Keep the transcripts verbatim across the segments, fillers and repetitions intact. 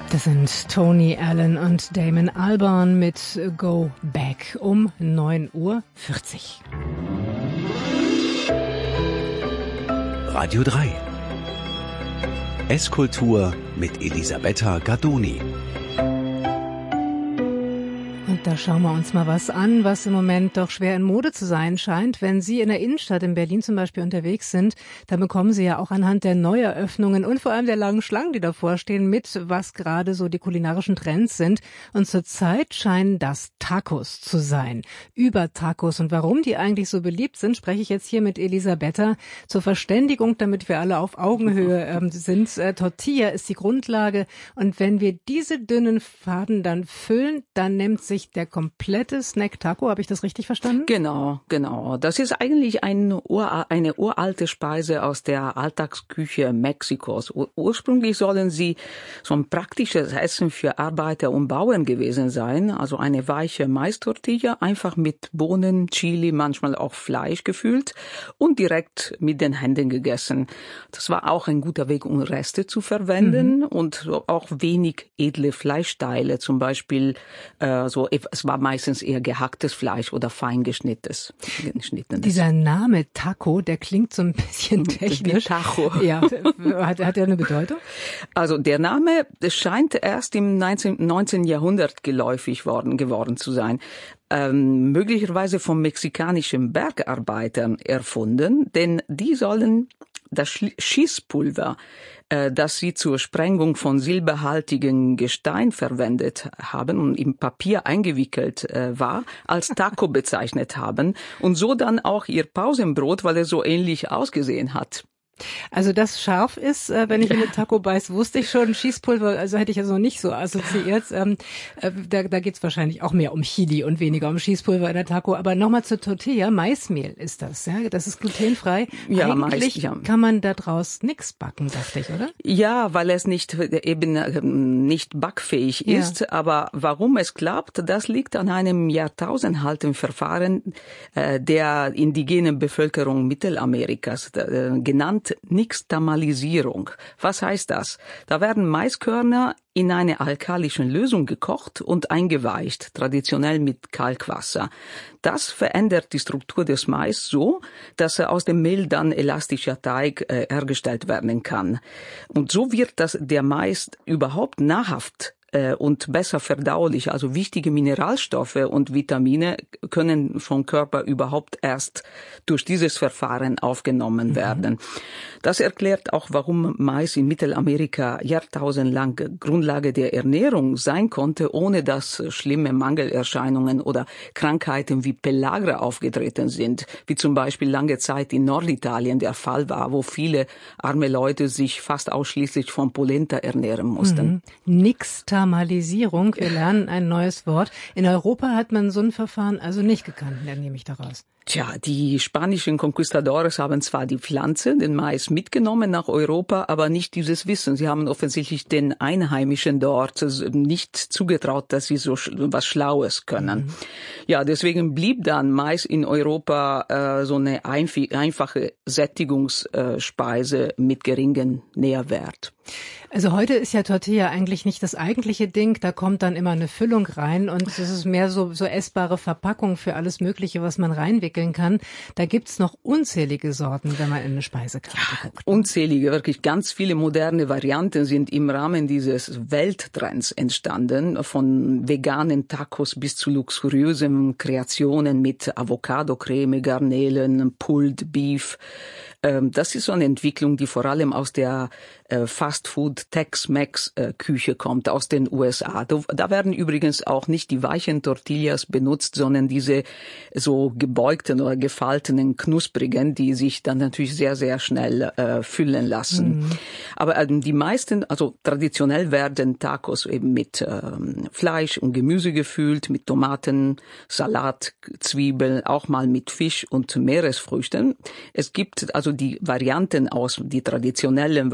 Das sind Tony Allen und Damon Albarn mit Go Back um neun Uhr vierzig. Radio drei. Esskultur mit Elisabetta Gardoni. Und da schauen wir uns mal was an, was im Moment doch schwer in Mode zu sein scheint. Wenn Sie in der Innenstadt in Berlin zum Beispiel unterwegs sind, dann bekommen Sie ja auch anhand der Neueröffnungen und vor allem der langen Schlangen, die davor stehen, mit, was gerade so die kulinarischen Trends sind. Und zurzeit scheinen das Tacos zu sein. Über Tacos. Und warum die eigentlich so beliebt sind, spreche ich jetzt hier mit Elisabetta zur Verständigung, damit wir alle auf Augenhöhe ähm, sind. Äh, Tortilla ist die Grundlage. Und wenn wir diese dünnen Faden dann füllen, dann nimmt sich der komplette Snack Taco, habe ich das richtig verstanden? Genau, genau. Das ist eigentlich ein Ur, eine uralte Speise aus der Alltagsküche Mexikos. Ur, ursprünglich sollen sie so ein praktisches Essen für Arbeiter und Bauern gewesen sein. Also eine weiche Mais-Tortilla, einfach mit Bohnen, Chili, manchmal auch Fleisch gefüllt und direkt mit den Händen gegessen. Das war auch ein guter Weg, um Reste zu verwenden, mhm. und auch wenig edle Fleischteile, zum Beispiel äh, so es war meistens eher gehacktes Fleisch oder fein geschnittenes. geschnittenes. Dieser Name Taco, der klingt so ein bisschen technisch. Wie Tacho. Ja, hat, hat er eine Bedeutung? Also der Name scheint erst im neunzehnten Jahrhundert geläufig worden, geworden zu sein. Ähm, möglicherweise von mexikanischen Bergarbeitern erfunden, denn die sollen das Schießpulver, äh, das sie zur Sprengung von silberhaltigen Gestein verwendet haben und im Papier eingewickelt äh, war, als Taco bezeichnet haben und so dann auch ihr Pausenbrot, weil es so ähnlich ausgesehen hat. Also das scharf ist, äh, wenn ich in den Taco beiß, wusste ich schon, Schießpulver, also hätte ich also noch nicht so assoziiert. Ähm, äh, da da geht's wahrscheinlich auch mehr um Chili und weniger um Schießpulver in der Taco. Aber nochmal zur Tortilla, Maismehl ist das, ja, das ist glutenfrei. Ja, eigentlich Mais, ja. Kann man da draus nix backen, dachte ich, oder? Ja, weil es nicht eben nicht backfähig ist. Ja. Aber warum es klappt, das liegt an einem jahrtausendalten Verfahren äh, der indigenen Bevölkerung Mittelamerikas, äh, genannt Nixtamalisierung. Was heißt das? Da werden Maiskörner in einer alkalischen Lösung gekocht und eingeweicht, traditionell mit Kalkwasser. Das verändert die Struktur des Mais so, dass aus dem Mehl dann elastischer Teig äh, hergestellt werden kann. Und so wird das, der Mais überhaupt nahrhaft und besser verdaulich, also wichtige Mineralstoffe und Vitamine können vom Körper überhaupt erst durch dieses Verfahren aufgenommen werden. Mhm. Das erklärt auch, warum Mais in Mittelamerika jahrtausendlang Grundlage der Ernährung sein konnte, ohne dass schlimme Mangelerscheinungen oder Krankheiten wie Pellagra aufgetreten sind, wie zum Beispiel lange Zeit in Norditalien der Fall war, wo viele arme Leute sich fast ausschließlich von Polenta ernähren mussten. Mhm. Nixtamalisierung, wir lernen ein neues Wort. In Europa hat man so ein Verfahren also nicht gekannt, dann nehme ich daraus. Tja, die spanischen Conquistadores haben zwar die Pflanze, den Mais, mitgenommen nach Europa, aber nicht dieses Wissen. Sie haben offensichtlich den Einheimischen dort nicht zugetraut, dass sie so was Schlaues können. Mhm. Ja, deswegen blieb dann Mais in Europa äh, so eine einf- einfache Sättigungsspeise mit geringem Nährwert. Also heute ist ja Tortilla eigentlich nicht das eigentliche Ding, da kommt dann immer eine Füllung rein und es ist mehr so so essbare Verpackung für alles Mögliche, was man reinwickeln kann. Da gibt's noch unzählige Sorten, wenn man in eine Speisekarte ja, guckt. Unzählige, wirklich ganz viele moderne Varianten sind im Rahmen dieses Welttrends entstanden, von veganen Tacos bis zu luxuriösen Kreationen mit Avocado-Creme, Garnelen, Pulled Beef. Das ist so eine Entwicklung, die vor allem aus der Fastfood Tex-Mex-Küche kommt, aus den U S A. Da werden übrigens auch nicht die weichen Tortillas benutzt, sondern diese so gebeugten oder gefaltenen, knusprigen, die sich dann natürlich sehr, sehr schnell äh, füllen lassen. Mhm. Aber ähm, die meisten, also traditionell werden Tacos eben mit ähm, Fleisch und Gemüse gefüllt, mit Tomaten, Salat, Zwiebeln, auch mal mit Fisch und Meeresfrüchten. Es gibt also die Varianten aus, die traditionellen Varianten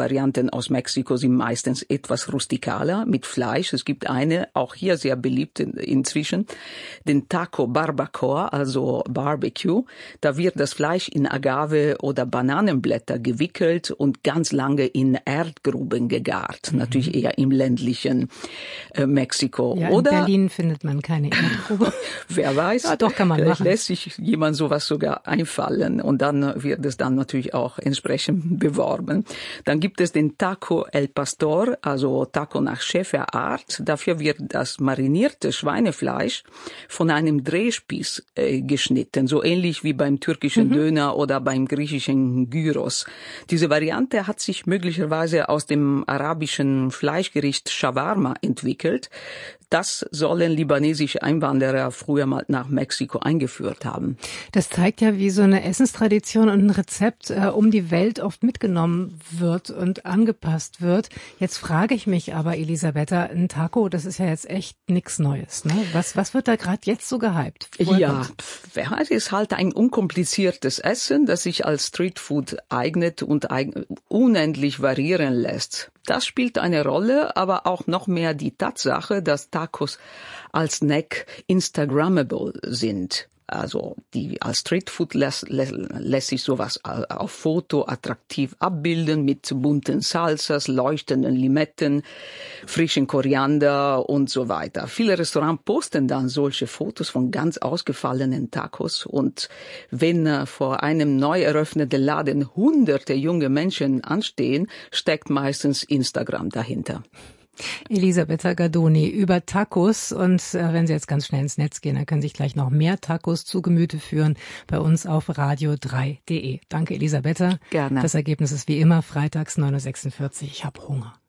Varianten aus Mexiko sind meistens etwas rustikaler mit Fleisch. Es gibt eine, auch hier sehr beliebt inzwischen, den Taco Barbacoa, also Barbecue. Da wird das Fleisch in Agave oder Bananenblätter gewickelt und ganz lange in Erdgruben gegart. Mhm. Natürlich eher im ländlichen äh, Mexiko. Ja, oder in Berlin findet man keine Erdgrube. Wer weiß. Ja, doch, kann man machen. Lässt sich jemand sowas sogar einfallen und dann wird es dann natürlich auch entsprechend beworben. Dann gibt es den Taco El Pastor, also Taco nach Schäferart. Dafür wird das marinierte Schweinefleisch von einem Drehspieß äh, geschnitten, so ähnlich wie beim türkischen mhm. Döner oder beim griechischen Gyros. Diese Variante hat sich möglicherweise aus dem arabischen Fleischgericht Shawarma entwickelt. Das sollen libanesische Einwanderer früher mal nach Mexiko eingeführt haben. Das zeigt ja, wie so eine Essenstradition und ein Rezept äh, um die Welt oft mitgenommen wird und angepasst wird. Jetzt frage ich mich aber, Elisabetta, ein Taco, das ist ja jetzt echt nichts Neues, ne? Was, was wird da gerade jetzt so gehypt? Woher ja, kommt? es ist halt ein unkompliziertes Essen, das sich als Streetfood eignet und unendlich variieren lässt. Das spielt eine Rolle, aber auch noch mehr die Tatsache, dass Tacos als Snack Instagrammable sind. Also die als Streetfood lässt, lässt, lässt sich sowas auf Foto attraktiv abbilden mit bunten Salsas, leuchtenden Limetten, frischen Koriander und so weiter. Viele Restaurants posten dann solche Fotos von ganz ausgefallenen Tacos und wenn vor einem neu eröffneten Laden hunderte junge Menschen anstehen, steckt meistens Instagram dahinter. Elisabetta Gardoni über Tacos und äh, wenn Sie jetzt ganz schnell ins Netz gehen, dann können Sie sich gleich noch mehr Tacos zu Gemüte führen bei uns auf radio drei punkt de. Danke Elisabetta. Gerne. Das Ergebnis ist wie immer freitags neun Uhr sechsundvierzig. Ich habe Hunger.